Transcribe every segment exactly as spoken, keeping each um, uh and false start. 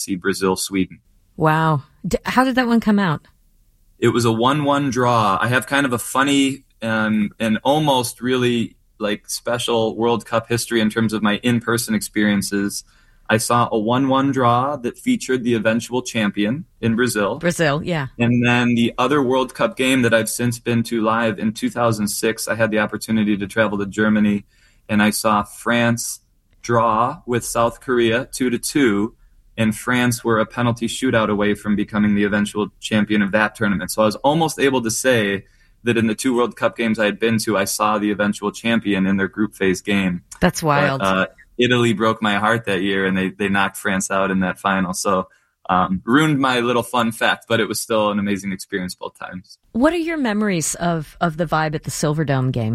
see Brazil, Sweden. Wow. D- how did that one come out? It was a one one draw. I have kind of a funny um, and almost really like special World Cup history in terms of my in-person experiences. I saw a one one draw that featured the eventual champion in Brazil. Brazil, yeah. And then the other World Cup game that I've since been to live in two thousand six, I had the opportunity to travel to Germany, and I saw France draw with South Korea two to two, and France were a penalty shootout away from becoming the eventual champion of that tournament. So I was almost able to say that in the two World Cup games I had been to, I saw the eventual champion in their group phase game. That's wild. But, uh, Italy broke my heart that year, and they, they knocked France out in that final. So um, ruined my little fun fact, but it was still an amazing experience both times. What are your memories of, of the vibe at the Silverdome game?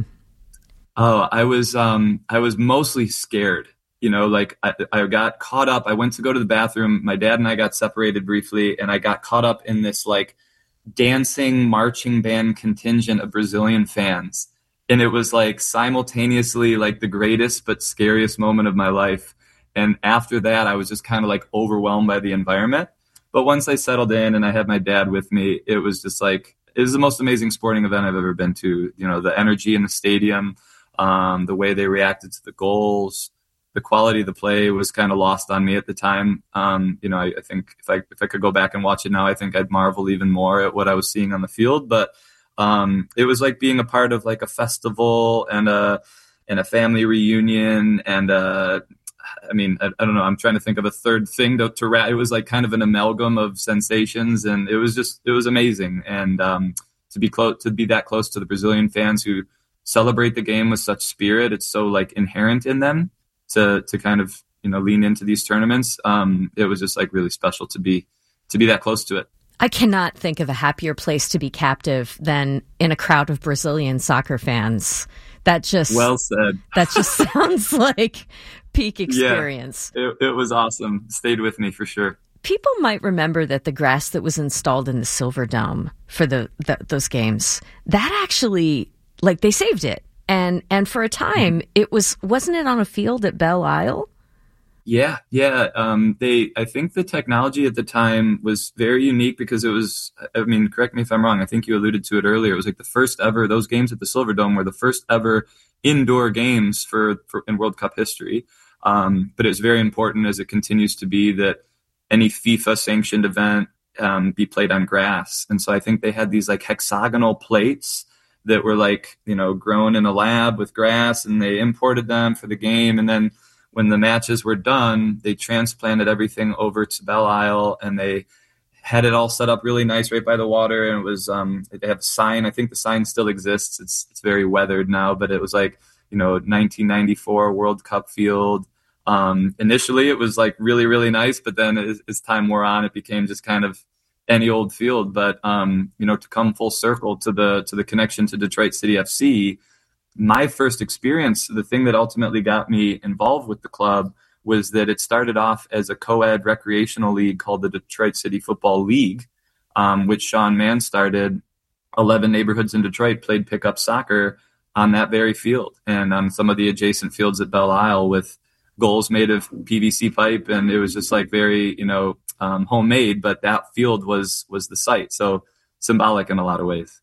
Oh, I was um, I was mostly scared. You know, like I, I got caught up. I went to go to the bathroom. My dad and I got separated briefly, and I got caught up in this like dancing marching band contingent of Brazilian fans. And it was like simultaneously like the greatest but scariest moment of my life. And after that, I was just kind of like overwhelmed by the environment. But once I settled in and I had my dad with me, it was just like, it was the most amazing sporting event I've ever been to. You know, the energy in the stadium, um, the way they reacted to the goals, the quality of the play was kind of lost on me at the time. Um, you know, I, I think if I, if I could go back and watch it now, I think I'd marvel even more at what I was seeing on the field. But Um, it was like being a part of like a festival and a, and a family reunion. And, uh, I mean, I, I don't know, I'm trying to think of a third thing to, to wrap. It was like kind of an amalgam of sensations, and it was just, it was amazing. And, um, to be close, to be that close to the Brazilian fans who celebrate the game with such spirit. It's so like inherent in them to, to kind of, you know, lean into these tournaments. Um, it was just like really special to be, to be that close to it. I cannot think of a happier place to be captive than in a crowd of Brazilian soccer fans. That just well said. That just sounds like peak experience. Yeah, it, it was awesome. Stayed with me for sure. People might remember that the grass that was installed in the Silverdome for the, the those games, that actually, like, they saved it, and and for a time it was wasn't it on a field at Belle Isle? Yeah, yeah. Um, they, I think the technology at the time was very unique because it was, I mean, correct me if I'm wrong, I think you alluded to it earlier. It was like the first ever, those games at the Silverdome were the first ever indoor games for, for in World Cup history. Um, but it's very important, as it continues to be, that any FIFA sanctioned event um, be played on grass. And so I think they had these like hexagonal plates that were like, you know, grown in a lab with grass, and they imported them for the game. And then when the matches were done, they transplanted everything over to Belle Isle, and they had it all set up really nice right by the water. And it was, um, they have a sign. I think the sign still exists. It's it's very weathered now, but it was like, you know, nineteen ninety-four World Cup field. Um, initially, it was like really, really nice, but then as, as time wore on, it became just kind of any old field. But um, you know, to come full circle to the to the connection to Detroit City F C. My first experience, the thing that ultimately got me involved with the club, was that it started off as a co-ed recreational league called the Detroit City Football League, um, which Sean Mann started. eleven neighborhoods in Detroit played pickup soccer on that very field and on some of the adjacent fields at Belle Isle with goals made of P V C pipe. And it was just like very, you know, um, homemade, but that field was was the site. So symbolic in a lot of ways.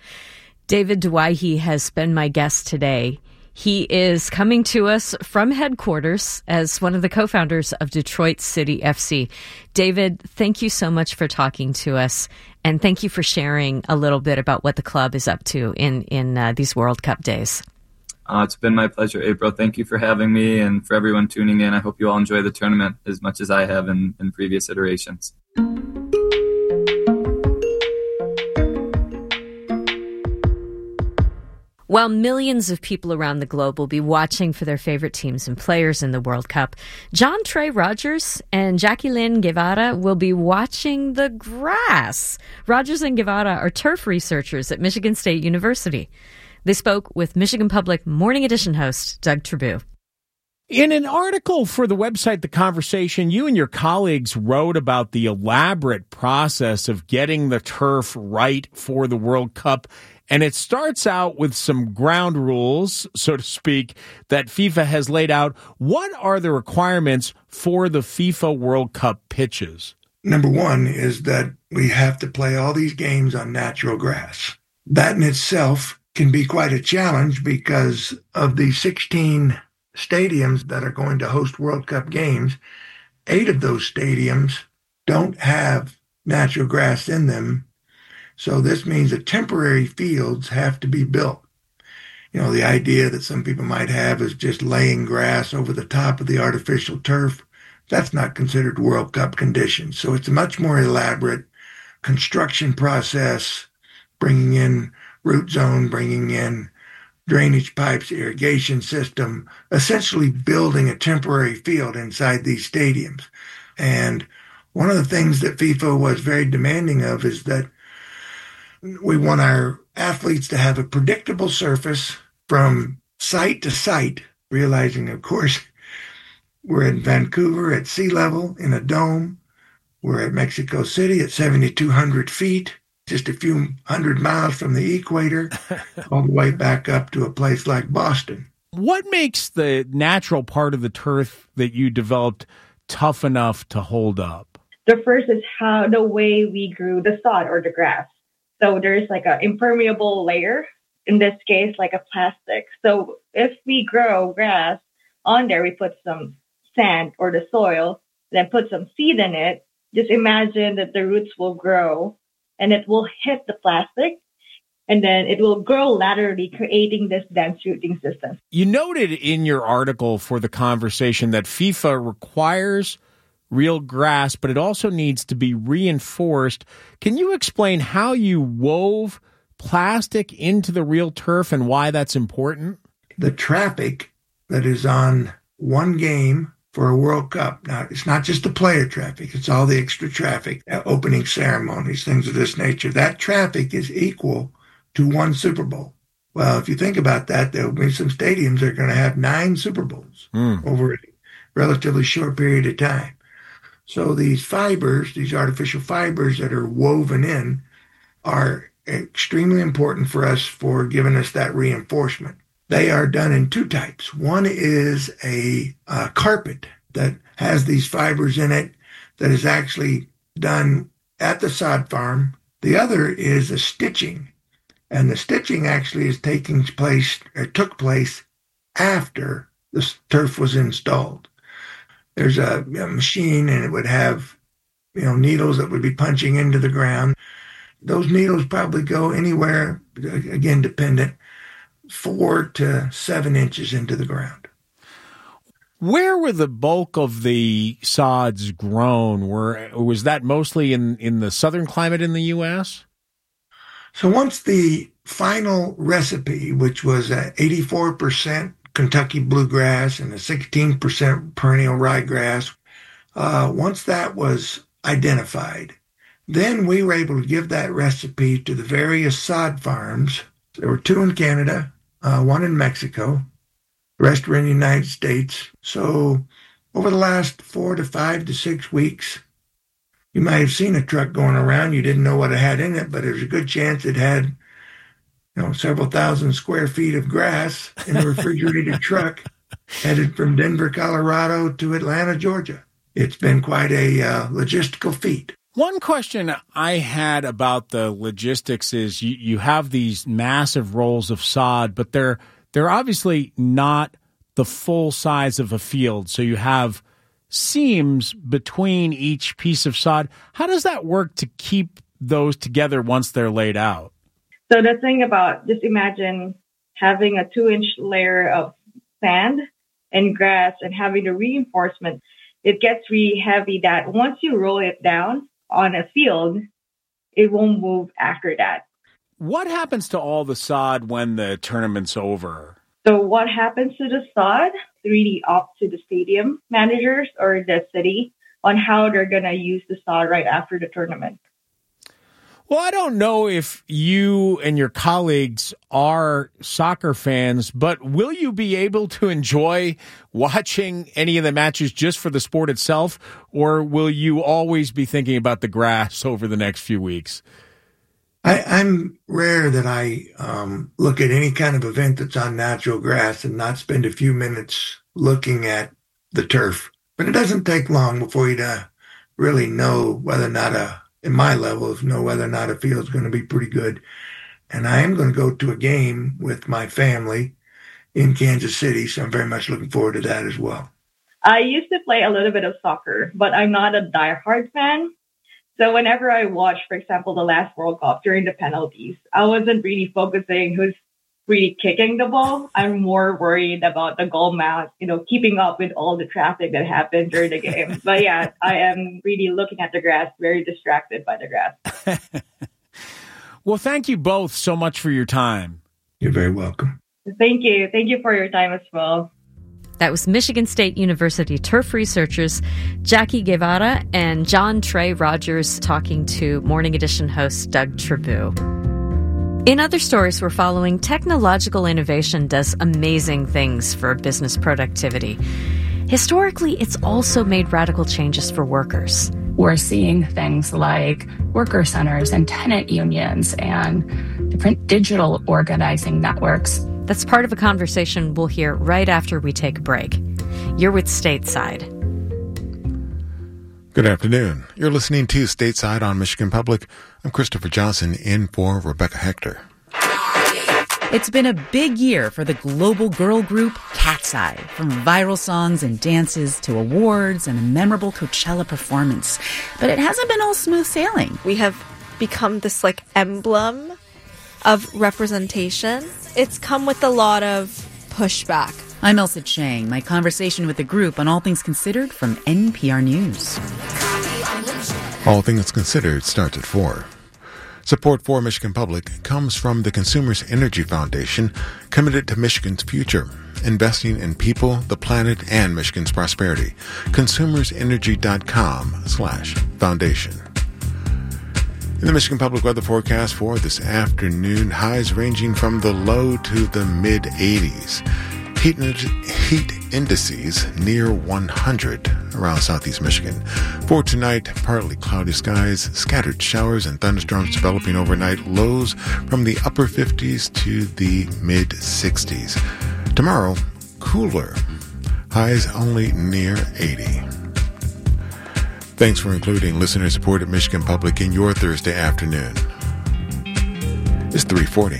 David Dwaihe has been my guest today. He is coming to us from headquarters as one of the co-founders of Detroit City F C. David, thank you so much for talking to us, and thank you for sharing a little bit about what the club is up to in, in uh, these World Cup days. Uh, it's been my pleasure, April. Thank you for having me, and for everyone tuning in. I hope you all enjoy the tournament as much as I have in, in previous iterations. While millions of people around the globe will be watching for their favorite teams and players in the World Cup, John Trey Rogers and Jacqueline Guevara will be watching the grass. Rogers and Guevara are turf researchers at Michigan State University. They spoke with Michigan Public Morning Edition host Doug Trabue. In an article for the website The Conversation, you and your colleagues wrote about the elaborate process of getting the turf right for the World Cup. And it starts out with some ground rules, so to speak, that FIFA has laid out. What are the requirements for the FIFA World Cup pitches? Number one is that we have to play all these games on natural grass. That in itself can be quite a challenge because of the sixteen stadiums that are going to host World Cup games, eight of those stadiums don't have natural grass in them. So this means that temporary fields have to be built. You know, the idea that some people might have is just laying grass over the top of the artificial turf. That's not considered World Cup conditions. So it's a much more elaborate construction process, bringing in root zone, bringing in drainage pipes, irrigation system, essentially building a temporary field inside these stadiums. And one of the things that FIFA was very demanding of is that we want our athletes to have a predictable surface from site to site, realizing, of course, we're in Vancouver at sea level in a dome. We're at Mexico City at seventy-two hundred feet, just a few hundred miles from the equator, all the way back up to a place like Boston. What makes the natural part of the turf that you developed tough enough to hold up? The first is how the way we grew the sod or the grass. So there's like an impermeable layer, in this case, like a plastic. So if we grow grass on there, we put some sand or the soil, then put some seed in it. Just imagine that the roots will grow and it will hit the plastic and then it will grow laterally, creating this dense rooting system. You noted in your article for the conversation that FIFA requires real grass, but it also needs to be reinforced. Can you explain how you wove plastic into the real turf and why that's important? The traffic that is on one game for a World Cup. Now, it's not just the player traffic. It's all the extra traffic, opening ceremonies, things of this nature. That traffic is equal to one Super Bowl. Well, if you think about that, there will be some stadiums that are going to have nine Super Bowls mm. over a relatively short period of time. So these fibers, these artificial fibers that are woven in, are extremely important for us for giving us that reinforcement. They are done in two types. One is a, a carpet that has these fibers in it that is actually done at the sod farm. The other is a stitching, and the stitching actually is taking place or took place after the turf was installed. There's a, a machine, and it would have, you know, needles that would be punching into the ground. Those needles probably go anywhere, again, dependent, four to seven inches into the ground. Where were the bulk of the sods grown? Were was that mostly in, in the southern climate in the U S? So once the final recipe, which was a eighty-four percent Kentucky bluegrass and a sixteen percent perennial ryegrass, uh, once that was identified, then we were able to give that recipe to the various sod farms. There were two in Canada, uh, one in Mexico, the rest were in the United States. So over the last four to five to six weeks, you might have seen a truck going around. You didn't know what it had in it, but there's a good chance it had, you know, several thousand square feet of grass in a refrigerated truck headed from Denver, Colorado to Atlanta, Georgia. It's been quite a uh, logistical feat. One question I had about the logistics is you, you have these massive rolls of sod, but they're they're obviously not the full size of a field. So you have seams between each piece of sod. How does that work to keep those together once they're laid out? So the thing about, just imagine having a two-inch layer of sand and grass and having the reinforcement. It gets really heavy that once you roll it down on a field, it won't move after that. What happens to all the sod when the tournament's over? So what happens to the sod? It's really up to the stadium managers or the city on how they're going to use the sod right after the tournament. Well, I don't know if you and your colleagues are soccer fans, but will you be able to enjoy watching any of the matches just for the sport itself, or will you always be thinking about the grass over the next few weeks? I, I'm rare that I um, look at any kind of event that's on natural grass and not spend a few minutes looking at the turf. But it doesn't take long before you to really know whether or not a, in my levels, know whether or not a field is going to be pretty good. And I am going to go to a game with my family in Kansas City, so I'm very much looking forward to that as well. I used to play a little bit of soccer, but I'm not a diehard fan. So whenever I watch, for example, the last World Cup during the penalties, I wasn't really focusing who's really kicking the ball. I'm more worried about the goal mouth, you know, keeping up with all the traffic that happened during the game. But yeah, I am really looking at the grass, very distracted by the grass. Well, thank you both so much for your time. You're very welcome. Thank you. Thank you for your time as well. That was Michigan State University turf researchers Jackie Guevara and John Trey Rogers talking to Morning Edition host Doug Tribou. In other stories we're following, technological innovation does amazing things for business productivity. Historically, it's also made radical changes for workers. We're seeing things like worker centers and tenant unions and different digital organizing networks. That's part of a conversation we'll hear right after we take a break. You're with Stateside. Good afternoon. You're listening to Stateside on Michigan Public. I'm Christopher Johnson in for Rebecca Hector. It's been a big year for the global girl group Cat's Eye, from viral songs and dances to awards and a memorable Coachella performance. But it hasn't been all smooth sailing. We have become this like emblem of representation. It's come with a lot of pushback. I'm Elsa Chang. My conversation with the group on All Things Considered from N P R News. All Things Considered starts at four. Support for Michigan Public comes from the Consumers Energy Foundation, committed to Michigan's future, investing in people, the planet, and Michigan's prosperity. consumersenergy.com slash foundation. In the Michigan Public weather forecast for this afternoon, highs ranging from the low to the mid eighties. Heat, heat indices near one hundred around southeast Michigan. For tonight, partly cloudy skies, scattered showers and thunderstorms developing overnight, lows from the upper fifties to the mid sixties. Tomorrow, cooler, highs only near eighty. Thanks for including listener-supported Michigan Public in your Thursday afternoon. It's three forty.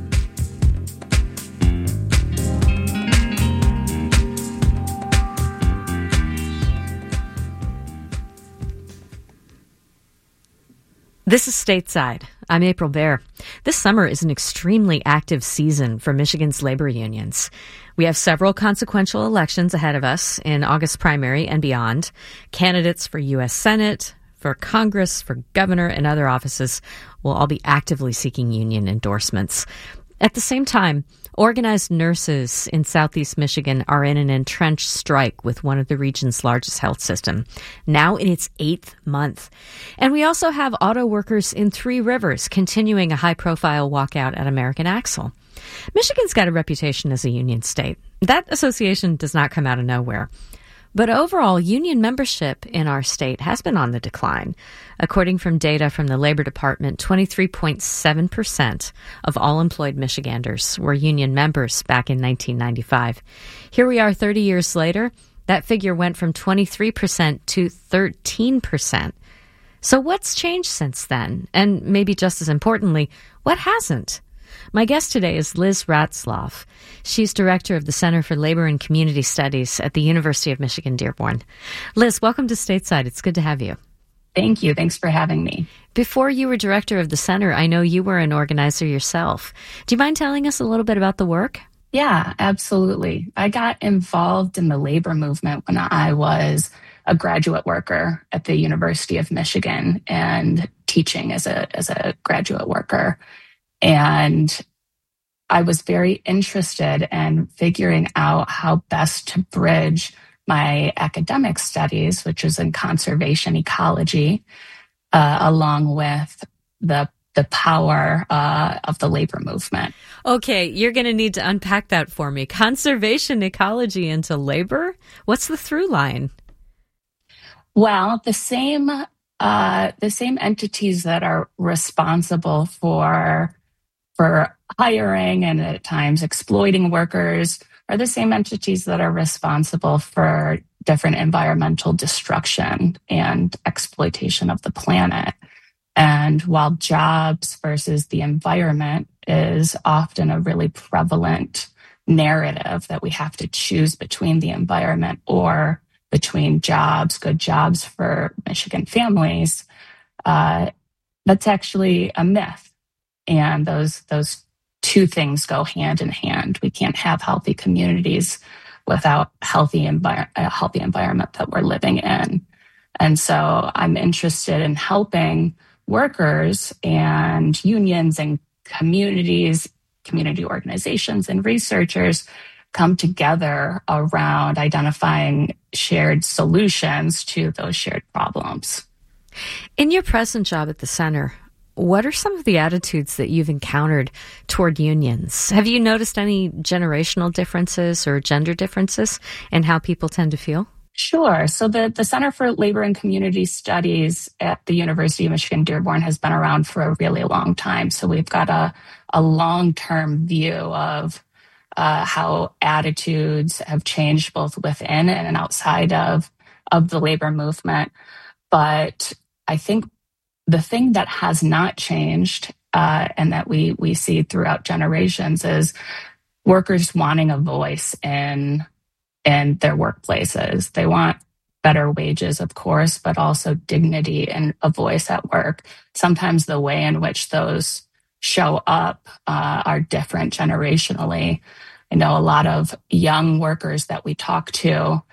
This is Stateside. I'm April Baer. This summer is an extremely active season for Michigan's labor unions. We have several consequential elections ahead of us in August primary and beyond. Candidates for U S Senate, for Congress, for governor, and other offices will all be actively seeking union endorsements. At the same time, organized nurses in southeast Michigan are in an entrenched strike with one of the region's largest health system, now in its eighth month. And we also have auto workers in Three Rivers continuing a high-profile walkout at American Axle. Michigan's got a reputation as a union state. That association does not come out of nowhere. But overall, union membership in our state has been on the decline. According from data from the Labor Department, twenty-three point seven percent of all employed Michiganders were union members back in nineteen ninety-five. Here we are thirty years later. That figure went from twenty-three percent to thirteen percent. So what's changed since then? And maybe just as importantly, what hasn't? My guest today is Liz Ratzlaff. She's director of the Center for Labor and Community Studies at the University of Michigan Dearborn. Liz, welcome to Stateside. It's good to have you. Thank you. Thanks for having me. Before you were director of the center, I know you were an organizer yourself. Do you mind telling us a little bit about the work? Yeah, absolutely. I got involved in the labor movement when I was a graduate worker at the University of Michigan and teaching as a as a graduate worker. And I was very interested in figuring out how best to bridge my academic studies, which is in conservation ecology, uh, along with the the power uh, of the labor movement. Okay, you're going to need to unpack that for me. Conservation ecology into labor? What's the through line? Well, the same uh, the same entities that are responsible for for hiring and at times exploiting workers are the same entities that are responsible for different environmental destruction and exploitation of the planet. And while jobs versus the environment is often a really prevalent narrative that we have to choose between the environment or between jobs, good jobs for Michigan families, uh, that's actually a myth. And those, those two things go hand in hand. We can't have healthy communities without healthy envir- a healthy environment that we're living in. And so I'm interested in helping workers and unions and communities, community organizations and researchers come together around identifying shared solutions to those shared problems. In your present job at the center, what are some of the attitudes that you've encountered toward unions? Have you noticed any generational differences or gender differences in how people tend to feel? Sure. So the, the Center for Labor and Community Studies at the University of Michigan Dearborn has been around for a really long time. So we've got a, a long-term view of uh, how attitudes have changed both within and outside of, of the labor movement. But I think the thing that has not changed uh, and that we, we see throughout generations is workers wanting a voice in in their workplaces. They want better wages, of course, but also dignity and a voice at work. Sometimes the way in which those show up uh, are different generationally. I know a lot of young workers that we talk to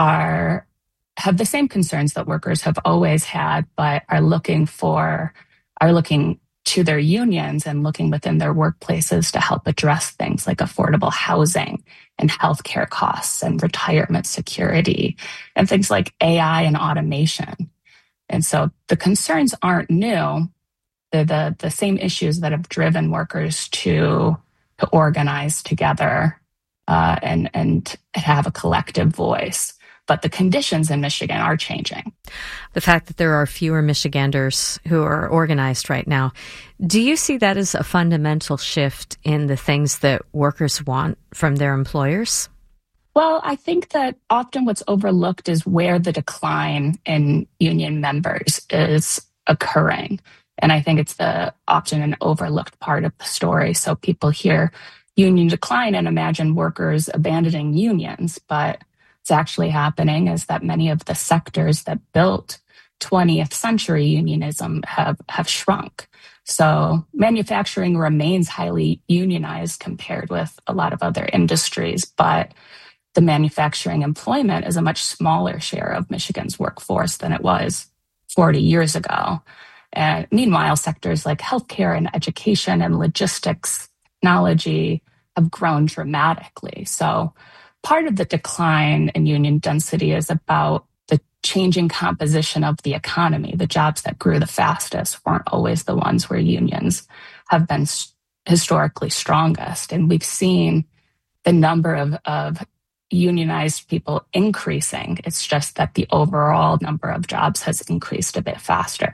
are have the same concerns that workers have always had, but are looking for, are looking to their unions and looking within their workplaces to help address things like affordable housing and healthcare costs and retirement security and things like A I and automation. And so the concerns aren't new. They're the, the same issues that have driven workers to, to organize together uh, and, and have a collective voice. But the conditions in Michigan are changing. The fact that there are fewer Michiganders who are organized right now, do you see that as a fundamental shift in the things that workers want from their employers? Well, I think that often what's overlooked is where the decline in union members is occurring. And I think it's the often an overlooked part of the story. So people hear union decline and imagine workers abandoning unions, but what's actually happening is that many of the sectors that built twentieth century unionism have, have shrunk. So manufacturing remains highly unionized compared with a lot of other industries, but the manufacturing employment is a much smaller share of Michigan's workforce than it was forty years ago. And meanwhile, sectors like healthcare and education and logistics, technology have grown dramatically. So part of the decline in union density is about the changing composition of the economy. The jobs that grew the fastest weren't always the ones where unions have been historically strongest. And we've seen the number of, of unionized people increasing. It's just that the overall number of jobs has increased a bit faster.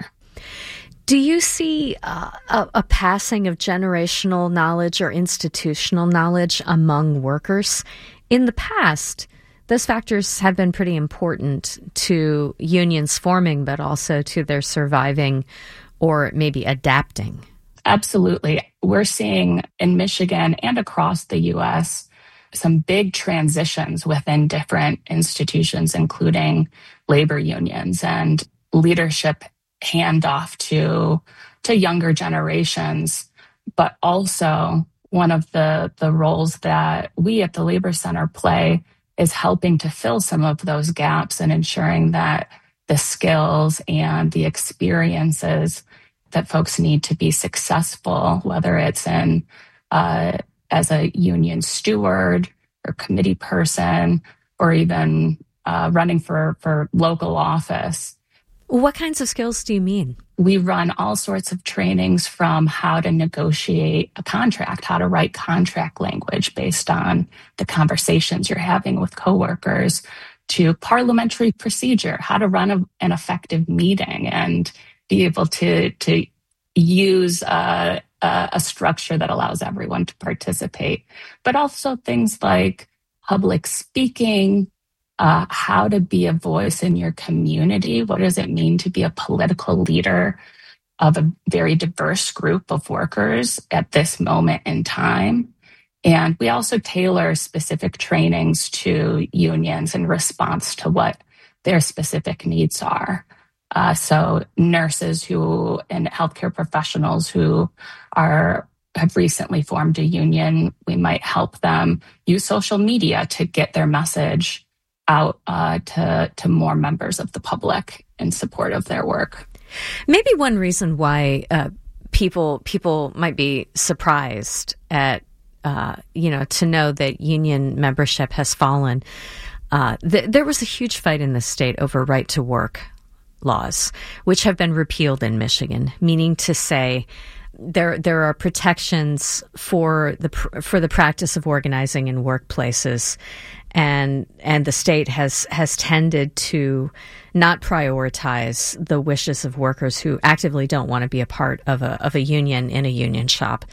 Do you see uh, a, a passing of generational knowledge or institutional knowledge among workers? In the past, those factors have been pretty important to unions forming, but also to their surviving or maybe adapting. Absolutely. We're seeing in Michigan and across the U S some big transitions within different institutions, including labor unions and leadership handoff to, to younger generations, but also one of the, the roles that we at the Labor Center play is helping to fill some of those gaps and ensuring that the skills and the experiences that folks need to be successful, whether it's in uh, as a union steward or committee person, or even uh, running for, for local office. What kinds of skills do you mean? We run all sorts of trainings from how to negotiate a contract, how to write contract language based on the conversations you're having with coworkers, to parliamentary procedure, how to run a, an effective meeting and be able to, to use a, a structure that allows everyone to participate. But also things like public speaking, uh, how to be a voice in your community. What does it mean to be a political leader of a very diverse group of workers at this moment in time? And we also tailor specific trainings to unions in response to what their specific needs are. Uh, so nurses who and healthcare professionals who are have recently formed a union, we might help them use social media to get their message out uh, to, to more members of the public in support of their work. Maybe one reason why uh, people people might be surprised at Uh, you know, to know that union membership has fallen. Uh, th- there was a huge fight in the state over right to work laws, which have been repealed in Michigan, meaning to say there there are protections for the pr- for the practice of organizing in workplaces, and and the state has has tended to not prioritize the wishes of workers who actively don't want to be a part of a of a union in a union shop.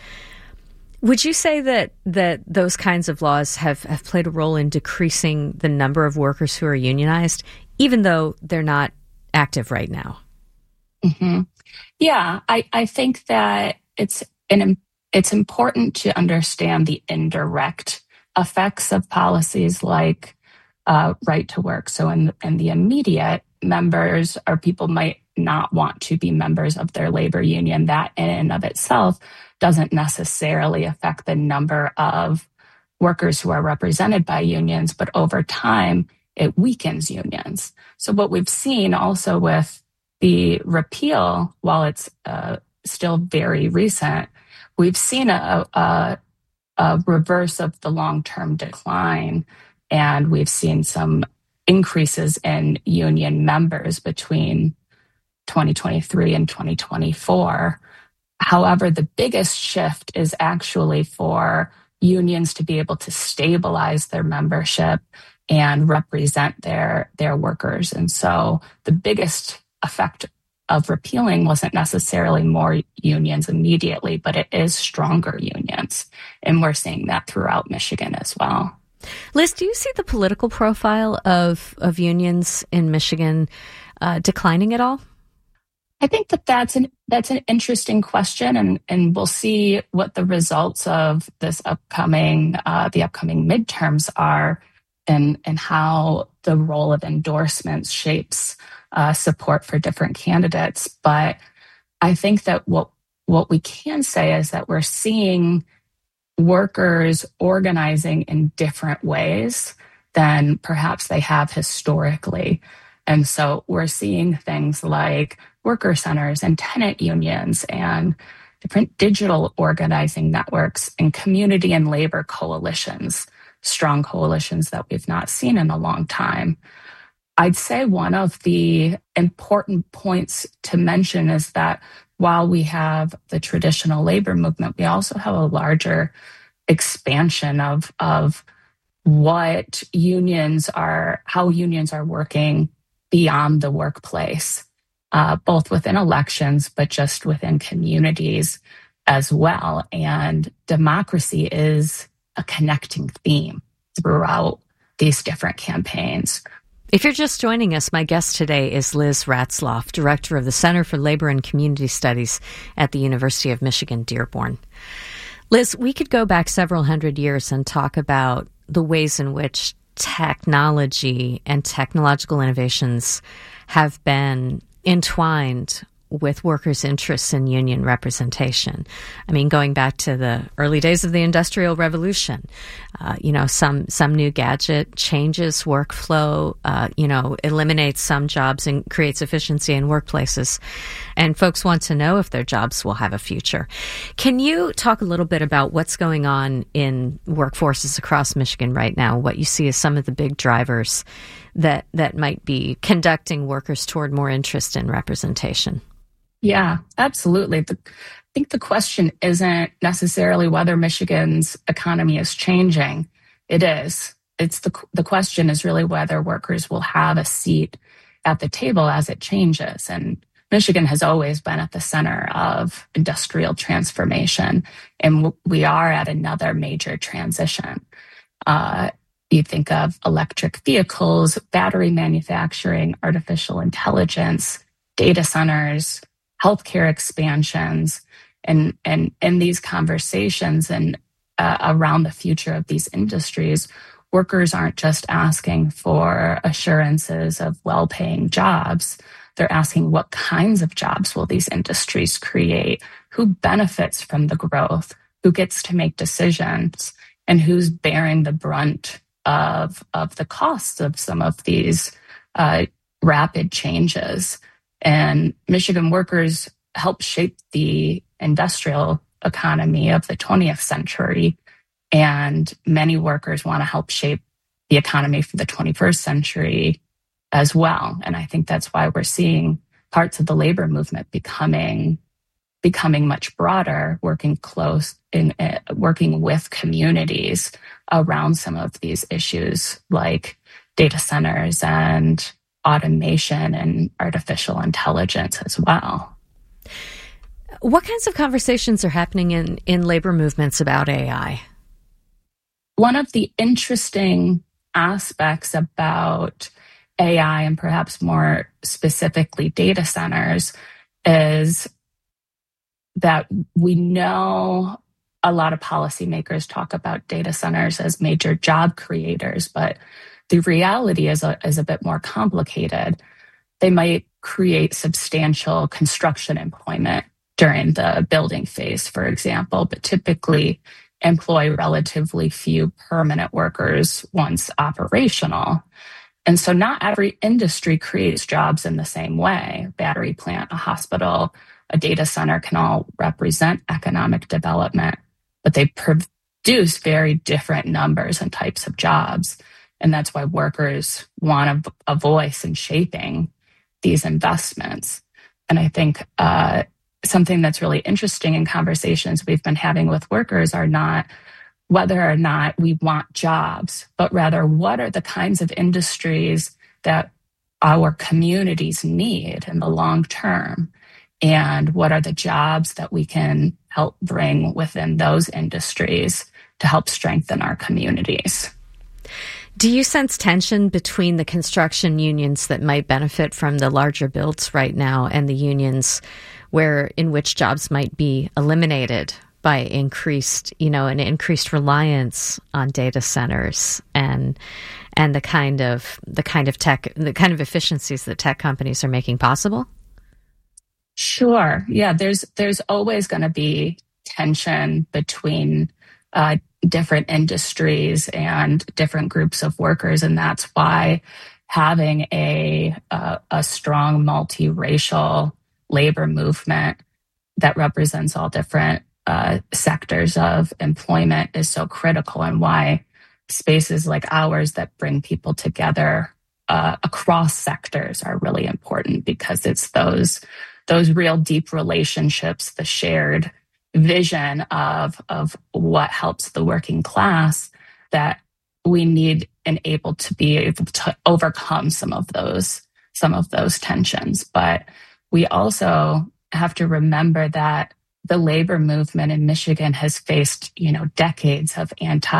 Would you say that that those kinds of laws have, have played a role in decreasing the number of workers who are unionized, even though they're not active right now? Mm-hmm. Yeah, I, I think that it's an, it's important to understand the indirect effects of policies like uh, right to work. So in, in the immediate, members or people might not want to be members of their labor union. That in and of itself doesn't necessarily affect the number of workers who are represented by unions, but over time, it weakens unions. So what we've seen also with the repeal, while it's uh, still very recent, we've seen a, a, a reverse of the long-term decline, and we've seen some increases in union members between twenty twenty-three and twenty twenty-four. However, the biggest shift is actually for unions to be able to stabilize their membership and represent their, their workers. And so the biggest effect of repealing wasn't necessarily more unions immediately, but it is stronger unions. And we're seeing that throughout Michigan as well. Liz, do you see the political profile of, of unions in Michigan uh, declining at all? I think that that's an that's an interesting question, and, and we'll see what the results of this upcoming uh, the upcoming midterms are, and and how the role of endorsements shapes uh, support for different candidates. But I think that what what we can say is that we're seeing workers organizing in different ways than perhaps they have historically. And so we're seeing things like worker centers and tenant unions and different digital organizing networks and community and labor coalitions, strong coalitions that we've not seen in a long time. I'd say one of the important points to mention is that while we have the traditional labor movement, we also have a larger expansion of, of what unions are, how unions are working beyond the workplace, uh, both within elections, but just within communities as well. And democracy is a connecting theme throughout these different campaigns. If you're just joining us, my guest today is Liz Ratzlaff, Director of the Center for Labor and Community Studies at the University of Michigan, Dearborn. Liz, we could go back several hundred years and talk about the ways in which technology and technological innovations have been entwined with workers' interests in union representation. I mean, going back to the early days of the Industrial Revolution, uh, you know, some some new gadget changes workflow, uh, you know, eliminates some jobs and creates efficiency in workplaces. And folks want to know if their jobs will have a future. Can you talk a little bit about what's going on in workforces across Michigan right now, what you see as some of the big drivers that, that might be conducting workers toward more interest in representation? Yeah, absolutely. The, I think the question isn't necessarily whether Michigan's economy is changing. It is. It's the the question is really whether workers will have a seat at the table as it changes. And Michigan has always been at the center of industrial transformation, and we are at another major transition. Uh, You think of electric vehicles, battery manufacturing, artificial intelligence, data centers, healthcare expansions, and and in these conversations and uh, around the future of these industries, workers aren't just asking for assurances of well-paying jobs. They're asking what kinds of jobs will these industries create, who benefits from the growth, who gets to make decisions, and who's bearing the brunt of, of the costs of some of these uh, rapid changes. And Michigan workers helped shape the industrial economy of the twentieth century. And many workers want to help shape the economy for the twenty-first century as well. And I think that's why we're seeing parts of the labor movement becoming becoming much broader, working close in uh, working with communities around some of these issues like data centers and automation and artificial intelligence as well. What kinds of conversations are happening in, in labor movements about A I? One of the interesting aspects about A I, and perhaps more specifically data centers, is that we know a lot of policymakers talk about data centers as major job creators, but the reality is a, is a bit more complicated. They might create substantial construction employment during the building phase, for example, but typically employ relatively few permanent workers once operational. And so not every industry creates jobs in the same way. A battery plant, a hospital, a data center can all represent economic development, but they produce very different numbers and types of jobs. And that's why workers want a, a voice in shaping these investments. And I think uh, something that's really interesting in conversations we've been having with workers are not whether or not we want jobs, but rather what are the kinds of industries that our communities need in the long term, and what are the jobs that we can help bring within those industries to help strengthen our communities. Do you sense tension between the construction unions that might benefit from the larger builds right now and the unions where in which jobs might be eliminated by increased, you know, an increased reliance on data centers and and the kind of the kind of tech the kind of efficiencies that tech companies are making possible? Sure. Yeah, there's there's always going to be tension between uh, different industries and different groups of workers, and that's why having a uh, a strong multiracial labor movement that represents all different uh, sectors of employment is so critical, and why spaces like ours that bring people together uh, across sectors are really important, because it's those those real deep relationships, the shared vision of, of what helps the working class, that we need and able to be able to overcome some of those, some of those tensions. But we also have to remember that the labor movement in Michigan has faced, you know, decades of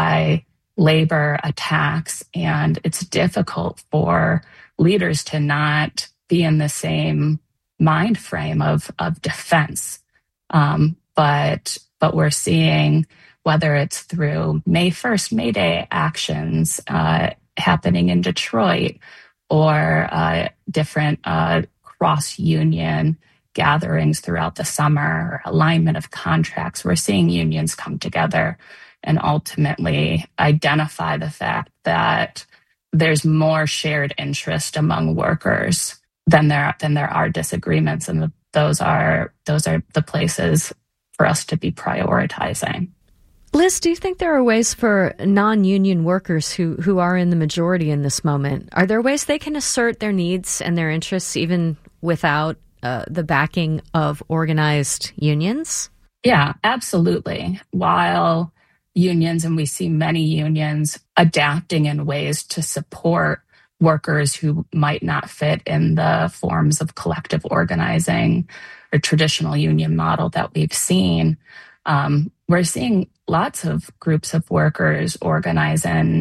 anti-labor attacks, and it's difficult for leaders to not be in the same mind frame of of defense. Um, but but we're seeing, whether it's through May first, May Day actions uh, happening in Detroit, or uh, different uh, cross-union gatherings throughout the summer, or alignment of contracts, we're seeing unions come together and ultimately identify the fact that there's more shared interest among workers than there than there are disagreements, and those are those are the places for us to be prioritizing. Liz, do you think there are ways for non-union workers who, who are in the majority in this moment? Are there ways they can assert their needs and their interests even without uh, the backing of organized unions? Yeah, absolutely. While unions, and we see many unions adapting in ways to support workers who might not fit in the forms of collective organizing or traditional union model that we've seen, um, we're seeing lots of groups of workers organize in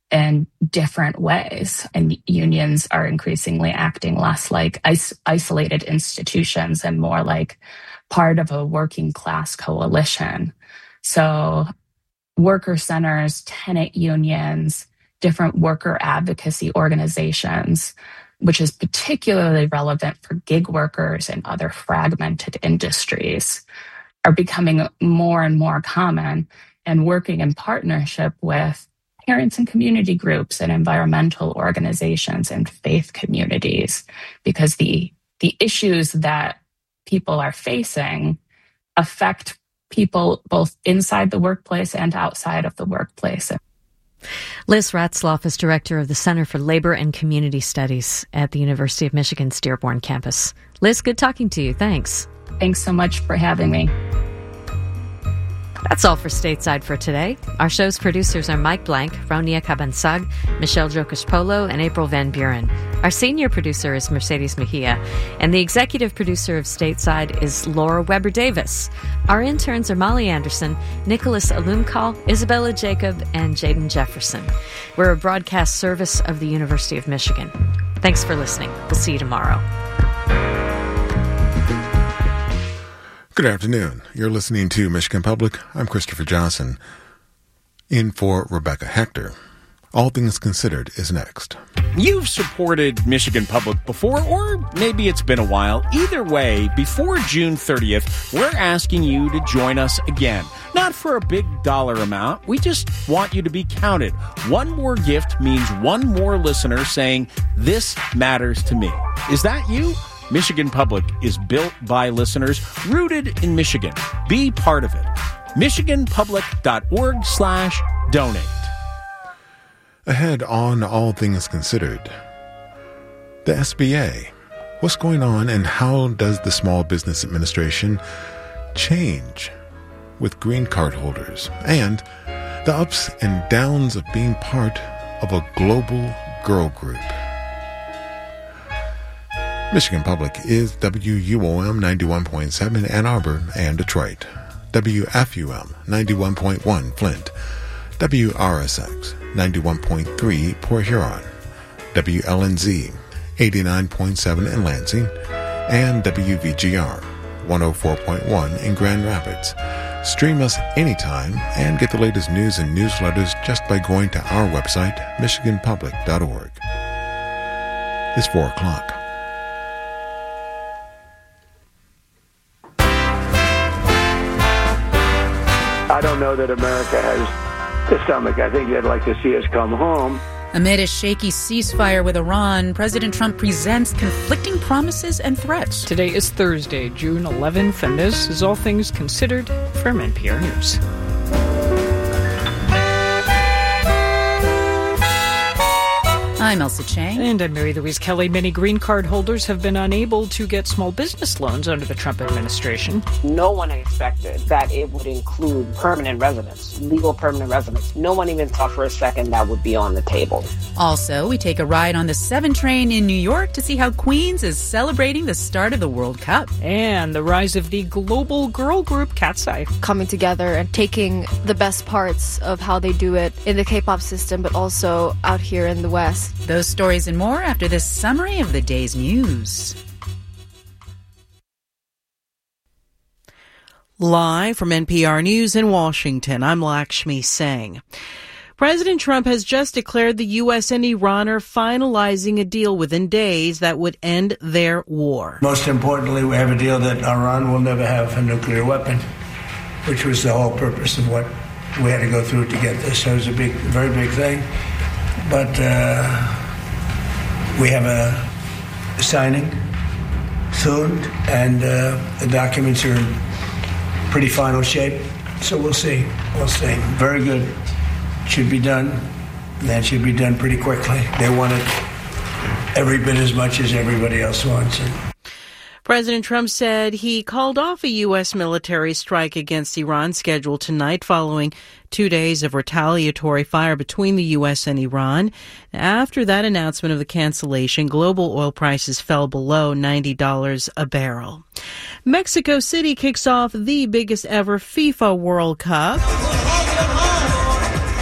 in different ways. And unions are increasingly acting less like is- isolated institutions and more like part of a working class coalition. So worker centers, tenant unions, different worker advocacy organizations, which is particularly relevant for gig workers and other fragmented industries, are becoming more and more common, and working in partnership with parents and community groups and environmental organizations and faith communities, because the the issues that people are facing affect people both inside the workplace and outside of the workplace. Liz Ratzloff is director of the Center for Labor and Community Studies at the University of Michigan's Dearborn campus. Liz, good talking to you. Thanks. Thanks so much for having me. That's all for Stateside for today. Our show's producers are Mike Blank, Ronia Cabansag, Michelle Jokish-Polo, and April Van Buren. Our senior producer is Mercedes Mejia, and the executive producer of Stateside is Laura Weber-Davis. Our interns are Molly Anderson, Nicholas Alumkal, Isabella Jacob, and Jaden Jefferson. We're a broadcast service of the University of Michigan. Thanks for listening. We'll see you tomorrow. Good afternoon. You're listening to Michigan Public. I'm Christopher Johnson. In for Rebecca Hector. All Things Considered is next. You've supported Michigan Public before, or maybe it's been a while. Either way, before June thirtieth, we're asking you to join us again. Not for a big dollar amount. We just want you to be counted. One more gift means one more listener saying, "This matters to me." Is that you? Michigan Public is built by listeners rooted in Michigan. Be part of it. michiganpublic.org slash donate. Ahead on All Things Considered, the S B A. What's going on, and how does the Small Business Administration change with green card holders? And the ups and downs of being part of a global girl group. Michigan Public is W U O M ninety-one point seven Ann Arbor and Detroit, W F U M ninety-one point one Flint, W R S X ninety-one point three Port Huron, W L N Z eighty-nine point seven in Lansing, and W V G R one oh four point one in Grand Rapids. Stream us anytime and get the latest news and newsletters just by going to our website, michigan public dot org. It's four o'clock. I don't know that America has the stomach. I think they'd like to see us come home. Amid a shaky ceasefire with Iran, President Trump presents conflicting promises and threats. Today is Thursday, June eleventh, and this is All Things Considered from N P R News. I'm Elsa Chang. And I'm Mary Louise Kelly. Many green card holders have been unable to get small business loans under the Trump administration. No one expected that it would include permanent residents, legal permanent residents. No one even thought for a second that would be on the table. Also, we take a ride on the seven train in New York to see how Queens is celebrating the start of the World Cup. And the rise of the global girl group Cat's Eye. Coming together and taking the best parts of how they do it in the K-pop system, but also out here in the West. Those stories and more after this summary of the day's news. Live from N P R News in Washington, I'm Lakshmi Singh. President Trump has just declared the U S and Iran are finalizing a deal within days that would end their war. Most importantly, we have a deal that Iran will never have a nuclear weapon, which was the whole purpose of what we had to go through to get this. So it was a big, very big thing. But uh, we have a signing soon, and uh, the documents are in pretty final shape. So we'll see. We'll see. Very good. Should be done. That should be done pretty quickly. They want it every bit as much as everybody else wants it. President Trump said he called off a U S military strike against Iran scheduled tonight following two days of retaliatory fire between the U S and Iran. After that announcement of the cancellation, global oil prices fell below ninety dollars a barrel. Mexico City kicks off the biggest ever FIFA World Cup.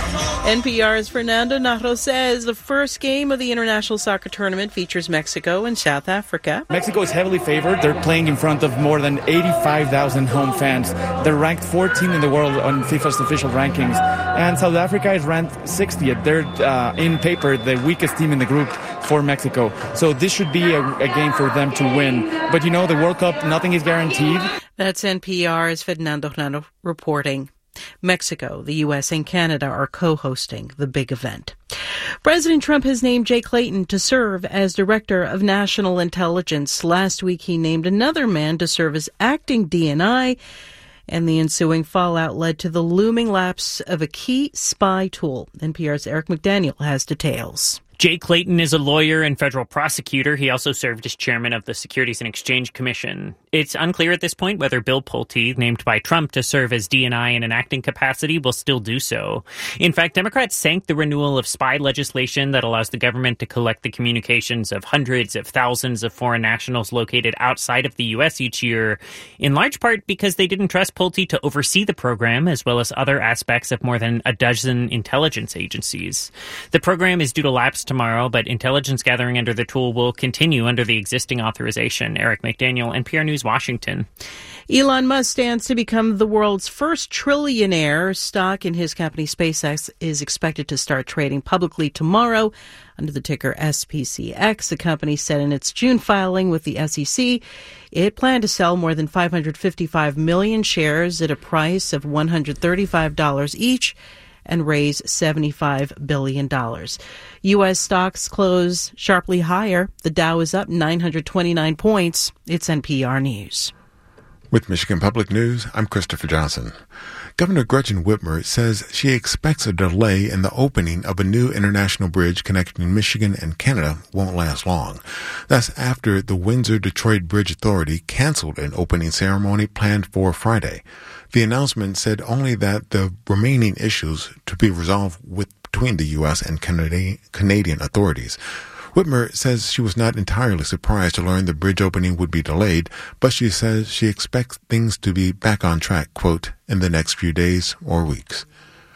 N P R's Fernando Navarro says the first game of the international soccer tournament features Mexico and South Africa. Mexico is heavily favored. They're playing in front of more than eighty-five thousand home fans. They're ranked fourteenth in the world on FIFA's official rankings. And South Africa is ranked sixtieth. They're, uh, in paper, the weakest team in the group for Mexico. So this should be a, a game for them to win. But you know, the World Cup, nothing is guaranteed. That's N P R's Fernando Navarro reporting. Mexico, the U S, and Canada are co-hosting the big event. President Trump has named Jay Clayton to serve as Director of National Intelligence. Last week, he named another man to serve as acting D N I, and the ensuing fallout led to the looming lapse of a key spy tool. N P R's Eric McDaniel has details. Jay Clayton is a lawyer and federal prosecutor. He also served as chairman of the Securities and Exchange Commission. It's unclear at this point whether Bill Pulte, named by Trump to serve as D N I in an acting capacity, will still do so. In fact, Democrats sank the renewal of spy legislation that allows the government to collect the communications of hundreds of thousands of foreign nationals located outside of the U S each year, in large part because they didn't trust Pulte to oversee the program, as well as other aspects of more than a dozen intelligence agencies. The program is due to lapse tomorrow, but intelligence gathering under the tool will continue under the existing authorization. Eric McDaniel, N P R News, Washington. Elon Musk stands to become the world's first trillionaire. Stock in his company SpaceX is expected to start trading publicly tomorrow under the ticker S P C X. The company said in its June filing with the S E C it planned to sell more than five hundred fifty-five million shares at a price of one hundred thirty-five dollars each and raise seventy-five billion dollars. U S stocks close sharply higher. The Dow is up nine hundred twenty-nine points. It's N P R News. With Michigan Public News, I'm Christopher Johnson. Governor Gretchen Whitmer says she expects a delay in the opening of a new international bridge connecting Michigan and Canada won't last long. That's after the Windsor-Detroit Bridge Authority canceled an opening ceremony planned for Friday. The announcement said only that the remaining issues to be resolved with, between the U S and Canadi- Canadian authorities. Whitmer says she was not entirely surprised to learn the bridge opening would be delayed, but she says she expects things to be back on track, quote, in the next few days or weeks.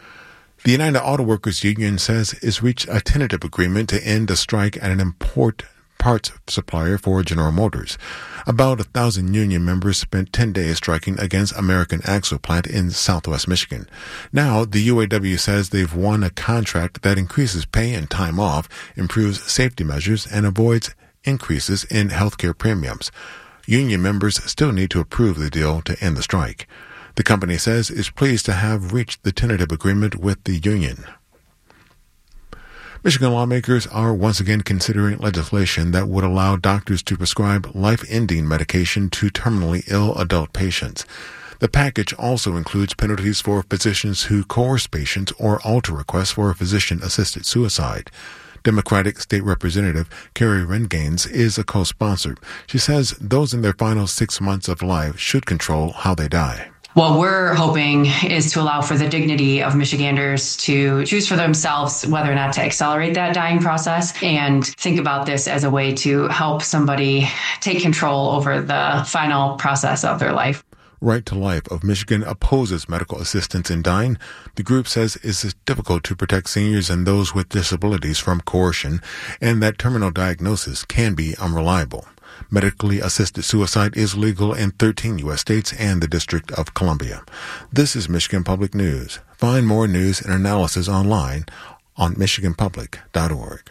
The United Auto Workers Union says it's reached a tentative agreement to end the strike at an import parts supplier for General Motors. About a thousand union members spent ten days striking against American Axle plant in southwest Michigan. Now, the U A W says they've won a contract that increases pay and time off, improves safety measures, and avoids increases in healthcare premiums. Union members still need to approve the deal to end the strike. The company says it's pleased to have reached the tentative agreement with the union. Michigan lawmakers are once again considering legislation that would allow doctors to prescribe life-ending medication to terminally ill adult patients. The package also includes penalties for physicians who coerce patients or alter requests for a physician-assisted suicide. Democratic State Representative Carrie Rengains is a co-sponsor. She says those in their final six months of life should control how they die. What we're hoping is to allow for the dignity of Michiganders to choose for themselves whether or not to accelerate that dying process and think about this as a way to help somebody take control over the final process of their life. Right to Life of Michigan opposes medical assistance in dying. The group says it's difficult to protect seniors and those with disabilities from coercion, and that terminal diagnosis can be unreliable. Medically assisted suicide is legal in thirteen U S states and the District of Columbia. This is Michigan Public News. Find more news and analysis online on michigan public dot org.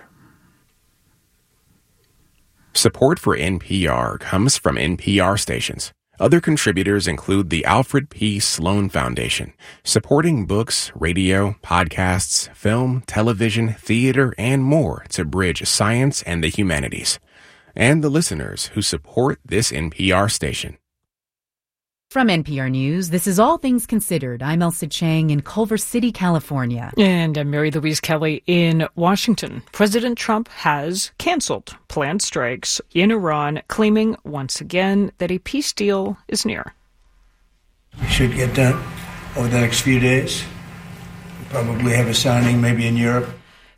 Support for N P R comes from N P R stations. Other contributors include the Alfred P. Sloan Foundation, supporting books, radio, podcasts, film, television, theater, and more to bridge science and the humanities. And the listeners who support this N P R station. From N P R News, this is All Things Considered. I'm Elsa Chang in Culver City, California. And I'm Mary Louise Kelly in Washington. President Trump has canceled planned strikes in Iran, claiming once again that a peace deal is near. We should get done over the next few days. We'll probably have a signing maybe in Europe.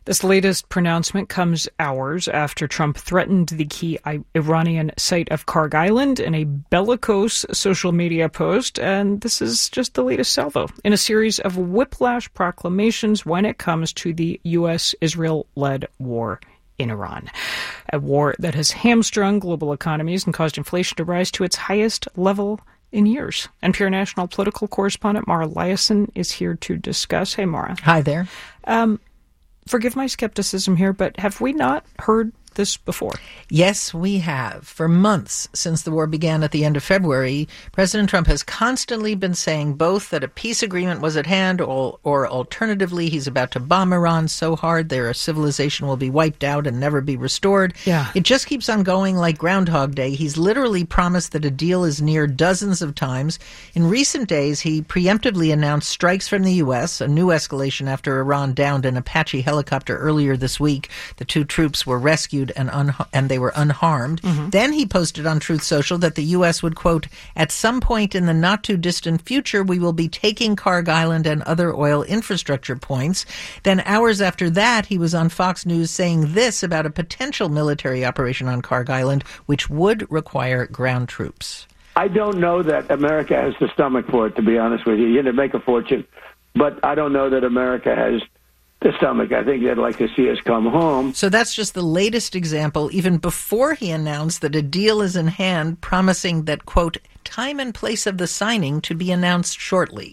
This latest pronouncement comes hours after Trump threatened the key Iranian site of Kharg Island in a bellicose social media post, and this is just the latest salvo in a series of whiplash proclamations when it comes to the U S Israel-led war in Iran, a war that has hamstrung global economies and caused inflation to rise to its highest level in years. N P R national political correspondent Mara Liasson is here to discuss. Hey, Mara. Hi there. Um, forgive my skepticism here, but have we not heard this before? Yes, we have. For months since the war began at the end of February, President Trump has constantly been saying both that a peace agreement was at hand or, or alternatively he's about to bomb Iran so hard their civilization will be wiped out and never be restored. Yeah. It just keeps on going like Groundhog Day. He's literally promised that a deal is near dozens of times. In recent days, he preemptively announced strikes from the U S, a new escalation after Iran downed an Apache helicopter earlier this week. The two troops were rescued and unha- and they were unharmed. Mm-hmm. Then he posted on Truth Social that the U S would, quote, at some point in the not-too-distant future, we will be taking Kharg Island and other oil infrastructure points. Then hours after that, he was on Fox News saying this about a potential military operation on Kharg Island, which would require ground troops. I don't know that America has the stomach for it, to be honest with you. You're going to make a fortune, but I don't know that America has the stomach. I think they'd like to see us come home. So that's just the latest example, even before he announced that a deal is in hand, promising that, quote, time and place of the signing to be announced shortly.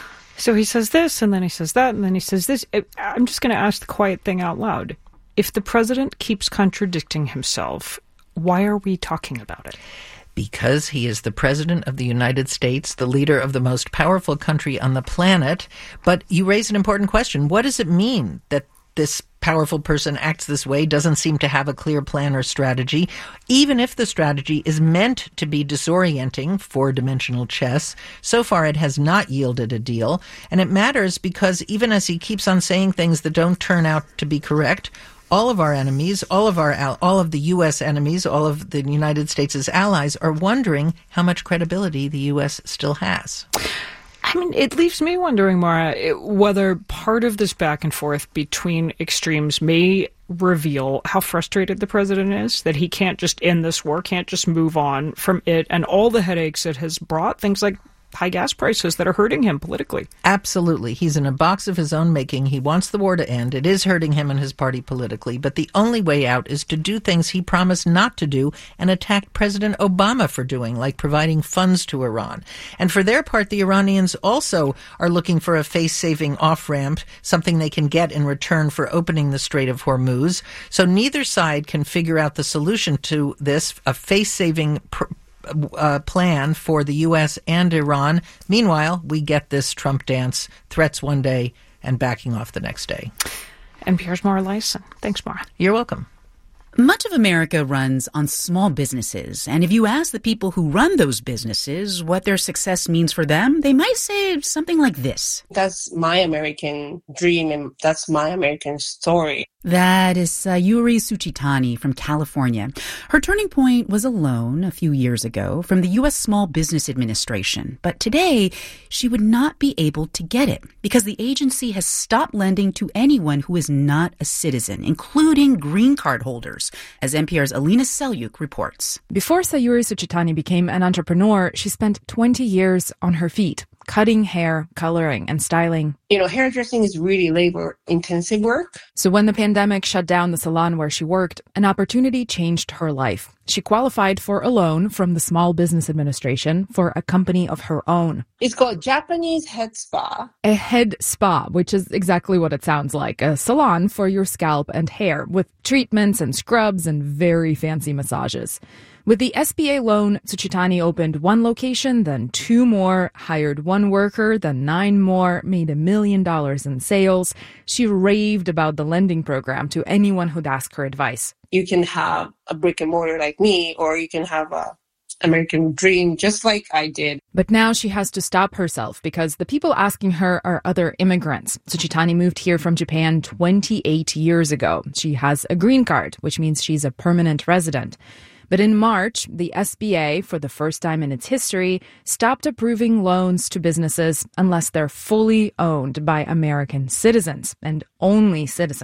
So he says this, and then he says that, and then he says this. I'm just going to ask the quiet thing out loud. If the president keeps contradicting himself, why are we talking about it? Because he is the president of the United States, the leader of the most powerful country on the planet. But you raise an important question. What does it mean that this powerful person acts this way, doesn't seem to have a clear plan or strategy? Even if the strategy is meant to be disorienting, four-dimensional chess, so far it has not yielded a deal. And it matters because even as he keeps on saying things that don't turn out to be correct, all of our enemies, all of our, all of the U S enemies, all of the United States' allies are wondering how much credibility the U S still has. I mean, it leaves me wondering, Mara, whether part of this back and forth between extremes may reveal how frustrated the president is, that he can't just end this war, can't just move on from it, and all the headaches it has brought, things like high gas prices that are hurting him politically. Absolutely. He's in a box of his own making. He wants the war to end. It is hurting him and his party politically, but the only way out is to do things he promised not to do and attacked President Obama for doing, like providing funds to Iran. And for their part, the Iranians also are looking for a face-saving off-ramp, something they can get in return for opening the Strait of Hormuz. So neither side can figure out the solution to this, a face-saving pr- Uh, plan for the U S and Iran. Meanwhile, we get this Trump dance, threats one day and backing off the next day. N P R's Mara Liasson. Thanks, Mara. You're welcome. Much of America runs on small businesses, and if you ask the people who run those businesses what their success means for them, they might say something like this. That's my American dream, and that's my American story. That is Sayuri Suchitani from California. Her turning point was a loan a few years ago from the U S Small Business Administration. But today, she would not be able to get it because the agency has stopped lending to anyone who is not a citizen, including green card holders, as N P R's Alina Selyuk reports. Before Sayuri Suchitani became an entrepreneur, she spent twenty years on her feet, cutting hair, coloring, and styling. You know, hairdressing is really labor-intensive work. So when the pandemic shut down the salon where she worked, an opportunity changed her life. She qualified for a loan from the Small Business Administration for a company of her own. It's called Japanese Head Spa. A head spa, which is exactly what it sounds like. A salon for your scalp and hair with treatments and scrubs and very fancy massages. With the S B A loan, Suchitani opened one location, then two more, hired one worker, then nine more, made a million dollars in sales. She raved about the lending program to anyone who'd ask her advice. You can have a brick and mortar like me, or you can have a American dream just like I did. But now she has to stop herself because the people asking her are other immigrants. Suchitani moved here from Japan twenty-eight years ago. She has a green card, which means she's a permanent resident. But in March, the S B A, for the first time in its history, stopped approving loans to businesses unless they're fully owned by American citizens, and only citizens.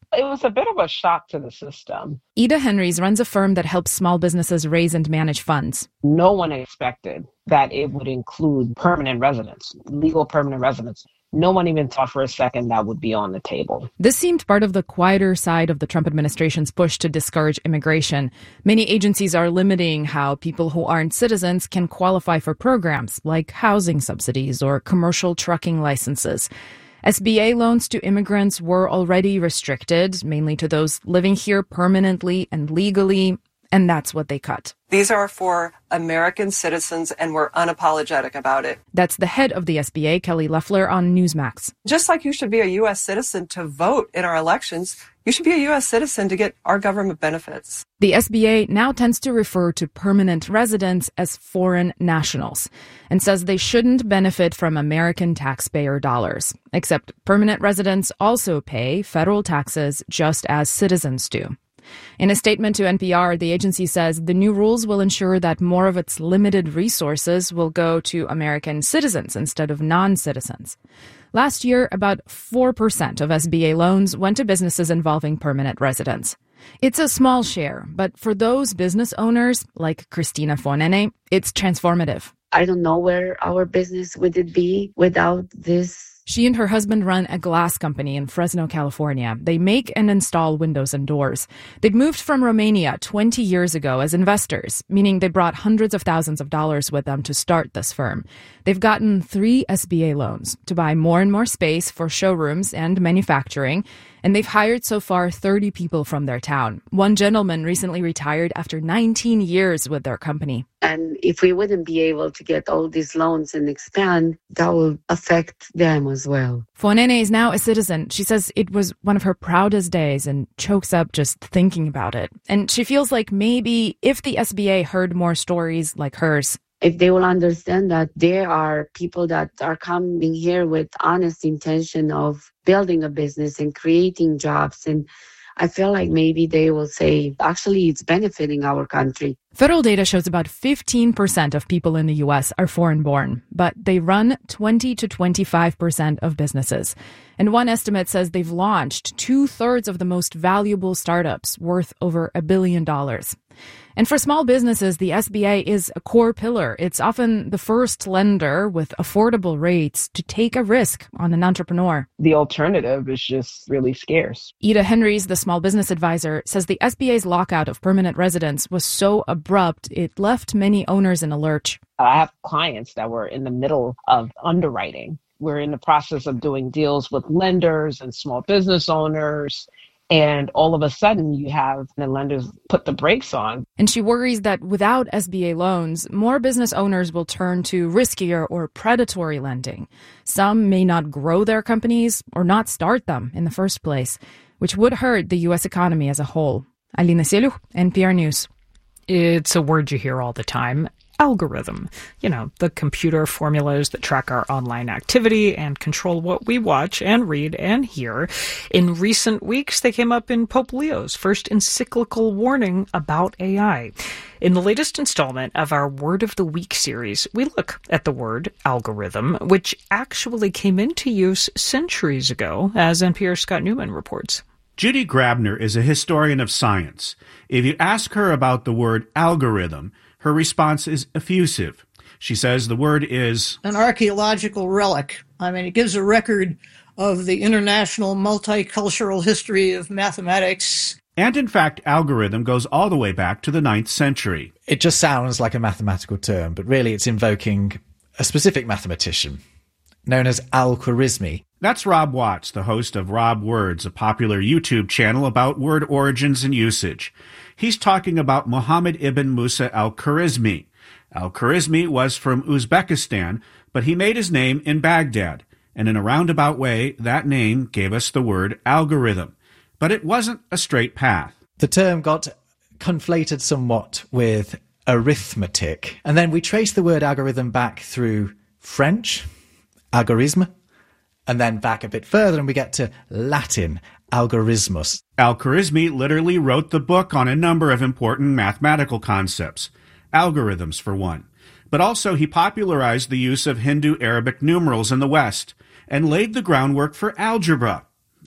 It was a bit of a shock to the system. Ida Henrys runs a firm that helps small businesses raise and manage funds. No one expected that it would include permanent residents, legal permanent residents. No one even thought for a second that would be on the table. This seemed part of the quieter side of the Trump administration's push to discourage immigration. Many agencies are limiting how people who aren't citizens can qualify for programs like housing subsidies or commercial trucking licenses. S B A loans to immigrants were already restricted, mainly to those living here permanently and legally, and that's what they cut. These are for American citizens, and we're unapologetic about it. That's the head of the S B A, Kelly Loeffler, on Newsmax. Just like you should be a U S citizen to vote in our elections, you should be a U S citizen to get our government benefits. The S B A now tends to refer to permanent residents as foreign nationals and says they shouldn't benefit from American taxpayer dollars, except permanent residents also pay federal taxes just as citizens do. In a statement to N P R, the agency says the new rules will ensure that more of its limited resources will go to American citizens instead of non-citizens. Last year, about four percent of S B A loans went to businesses involving permanent residents. It's a small share, but for those business owners, like Christina Fonene, it's transformative. I don't know where our business would it be without this. She and her husband run a glass company in Fresno, California. They make and install windows and doors. They'd moved from Romania twenty years ago as investors, meaning they brought hundreds of thousands of dollars with them to start this firm. They've gotten three S B A loans to buy more and more space for showrooms and manufacturing, and they've hired so far thirty people from their town. One gentleman recently retired after nineteen years with their company. And if we wouldn't be able to get all these loans and expand, that will affect them as well. Fonene is now a citizen. She says it was one of her proudest days and chokes up just thinking about it. And she feels like maybe if the S B A heard more stories like hers, if they will understand that there are people that are coming here with honest intention of building a business and creating jobs, and I feel like maybe they will say, actually, it's benefiting our country. Federal data shows about fifteen percent of people in the U S are foreign-born, but they run twenty to twenty-five percent of businesses. And one estimate says they've launched two-thirds of the most valuable startups worth over a billion dollars. And for small businesses, the S B A is a core pillar. It's often the first lender with affordable rates to take a risk on an entrepreneur. The alternative is just really scarce. Ida Henrys, the small business advisor, says the S B A's lockout of permanent residents was so abrupt, it left many owners in a lurch. I have clients that were in the middle of underwriting. We're in the process of doing deals with lenders and small business owners. And all of a sudden, you have the lenders put the brakes on. And she worries that without S B A loans, more business owners will turn to riskier or predatory lending. Some may not grow their companies or not start them in the first place, which would hurt the U S economy as a whole. Alina Selu, N P R News. It's a word you hear all the time. Algorithm. You know, the computer formulas that track our online activity and control what we watch and read and hear. In recent weeks, they came up in Pope Leo's first encyclical warning about A I. In the latest installment of our Word of the Week series, we look at the word algorithm, which actually came into use centuries ago, as N P R's Scott Newman reports. Judy Grabner is a historian of science. If you ask her about the word algorithm, her response is effusive. She says the word is an archaeological relic. I mean, it gives a record of the international multicultural history of mathematics. And in fact, algorithm goes all the way back to the ninth century. It just sounds like a mathematical term, but really it's invoking a specific mathematician known as Al-Khwarizmi. That's Rob Watts, the host of Rob Words, a popular YouTube channel about word origins and usage. He's talking about Muhammad ibn Musa al-Khwarizmi. Al-Khwarizmi was from Uzbekistan, but he made his name in Baghdad, and in a roundabout way, that name gave us the word algorithm. But it wasn't a straight path. The term got conflated somewhat with arithmetic, and then we trace the word algorithm back through French, algorithme, and then back a bit further and we get to Latin, algoritmus. Al-Khwarizmi literally wrote the book on a number of important mathematical concepts, algorithms for one. But also he popularized the use of Hindu Arabic numerals in the West and laid the groundwork for algebra.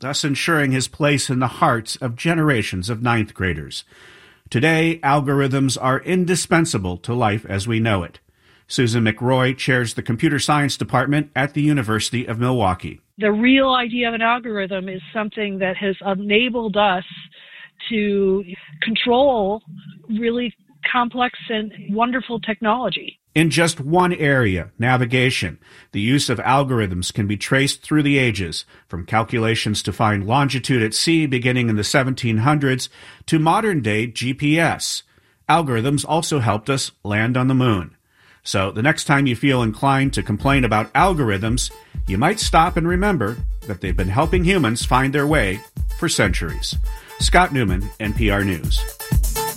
thus ensuring his place in the hearts of generations of ninth graders. Today, algorithms are indispensable to life as we know it. Susan McRoy chairs the computer science department at the University of Milwaukee. The real idea of an algorithm is something that has enabled us to control really complex and wonderful technology. In just one area, navigation, the use of algorithms can be traced through the ages, from calculations to find longitude at sea beginning in the seventeen hundreds to modern-day G P S. Algorithms also helped us land on the moon. So the next time you feel inclined to complain about algorithms, you might stop and remember that they've been helping humans find their way for centuries. Scott Newman, N P R News.